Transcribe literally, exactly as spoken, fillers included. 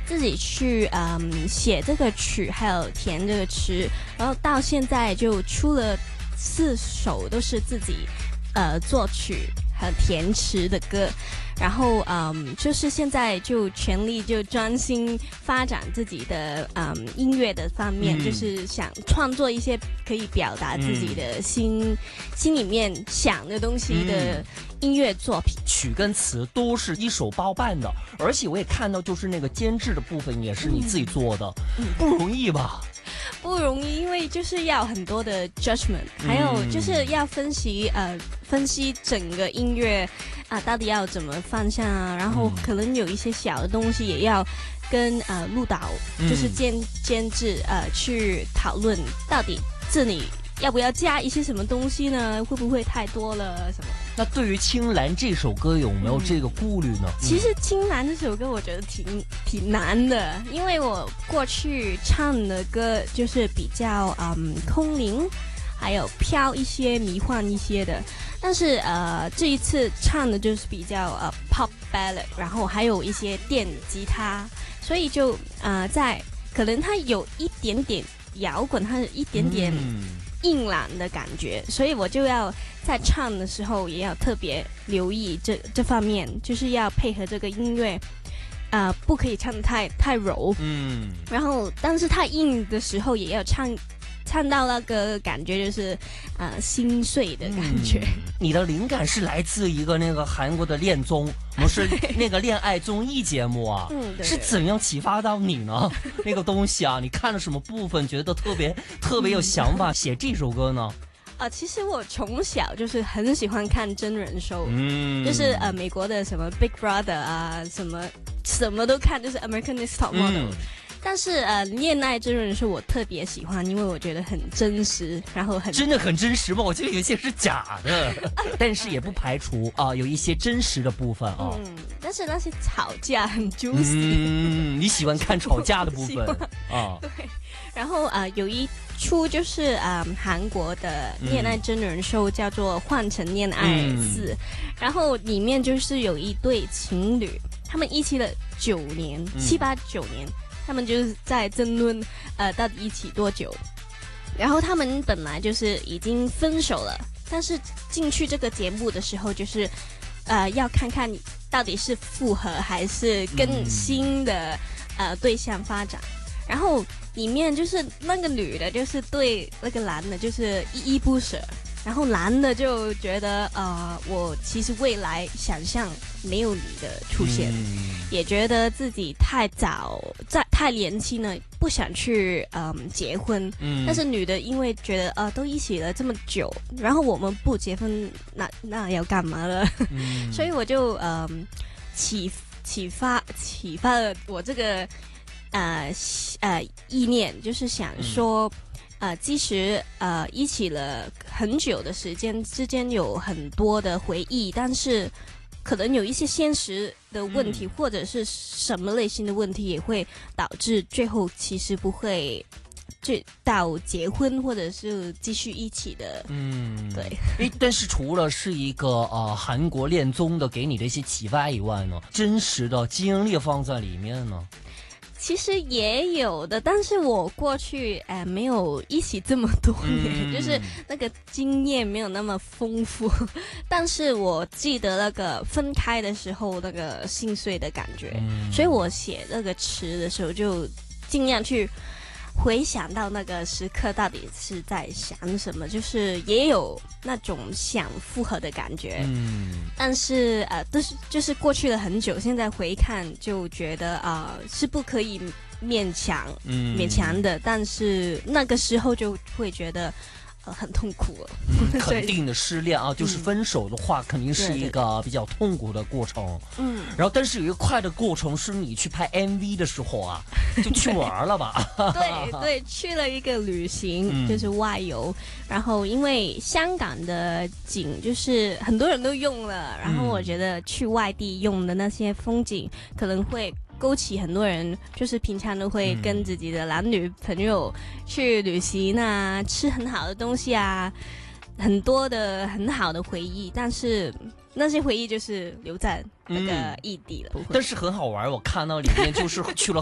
自己去嗯写这个曲，还有填这个词，然后到现在就出了四首都是自己呃作曲和填词的歌。然后嗯，就是现在就全力就专心发展自己的嗯音乐的方面，嗯、就是想创作一些可以表达自己的心、嗯、心里面想的东西的音乐作品。 曲跟词都是一手包办的，而且我也看到就是那个监制的部分也是你自己做的，嗯、不容易吧？ 不容易，因为就是要很多的 judgment， 还有就是要分析呃分析整个音乐啊、呃、到底要怎么方向啊，然后可能有一些小的东西也要跟呃录导就是监监制呃去讨论，到底这里要不要加一些什么东西呢？会不会太多了什么？ 那对于青蓝这首歌有没有这个顾虑呢？ 嗯、其实青蓝这首歌我觉得挺挺难的，因为我过去唱的歌就是比较嗯空灵，还有飘一些、迷幻一些的，但是呃这一次唱的就是比较呃 pop ballad， 然后还有一些电吉他，所以就呃在可能它有一点点摇滚，它有一点点硬朗的感觉，所以我就要在唱的时候也要特别留意这这方面，就是要配合这个音乐，呃，不可以唱得太太柔，嗯，然后但是太硬的时候也要唱唱到那个感觉就是呃心碎的感觉。 嗯、你的灵感是来自一个那个韩国的恋综，不是那个恋爱综艺节目啊？嗯，对，是怎样启发到你呢？那个东西啊，你看了什么部分觉得特别特别有想法，写这首歌呢？ 呃，其实我从小就是很喜欢看真人秀，嗯，就是呃美国的什么 Big Brother 啊，什么什么都看，就是 American Next Top Model。嗯，但是呃，恋爱真人秀我特别喜欢，因为我觉得很真实，然后很真的很真实吗？我觉得有些是假的，但是也不排除啊、呃、有一些真实的部分啊。 嗯，但是那些吵架很 juicy。 嗯，你喜欢看吵架的部分啊？ 对，然后呃有一出就是呃韩国的恋爱真人秀叫做《换乘恋爱四》，嗯，然后里面就是有一对情侣，他们一起了九年，嗯、七八九年。他们就是在争论，呃，到底一起多久。然后他们本来就是已经分手了，但是进去这个节目的时候，就是呃要看看到底是复合还是跟新的、嗯、呃对象发展。然后里面就是那个女的，就是对那个男的，就是依依不舍。然后男的就觉得，呃，我其实未来想象没有你的出现，嗯、也觉得自己太早，在太年轻了，不想去嗯、呃、结婚。嗯、但是女的因为觉得，呃，都一起了这么久，然后我们不结婚，那那要干嘛了？嗯、所以我就嗯、呃、启启发启发了我这个呃呃意念，就是想说。嗯呃，即使呃一起了很久的时间，之间有很多的回忆，但是可能有一些现实的问题，嗯、或者是什么类型的问题，也会导致最后其实不会最到结婚或者是继续一起的。嗯，对。 诶，但是除了是一个呃韩国恋综的给你的一些启发以外呢，真实的经历放在里面呢？ 其实也有的，但是我过去呃没有一起这么多年，嗯、就是那个经验没有那么丰富。但是我记得那个分开的时候那个心碎的感觉，嗯、所以我写那个词的时候就尽量去回想到那个时刻到底是在想什么，就是也有那种想复合的感觉。嗯，但是呃，都是就是过去了很久，现在回看就觉得啊、呃、是不可以勉强，嗯、勉强的，但是那个时候就会觉得。呃，很痛苦了。 嗯、肯定的失恋啊，就是分手的话，嗯、肯定是一个比较痛苦的过程。嗯，然后但是有一个快的过程是你去拍 M V 的时候啊，就去玩了吧？ 对对，去了一个旅行，嗯、就是外游。然后因为香港的景就是很多人都用了，然后我觉得去外地用的那些风景可能会。勾起很多人就是平常都会跟自己的男女朋友去旅行啊，嗯、吃很好的东西啊，很多的很好的回忆，但是那些回忆就是留在那个异地了。嗯、 但是很好玩，我看到里面就是去了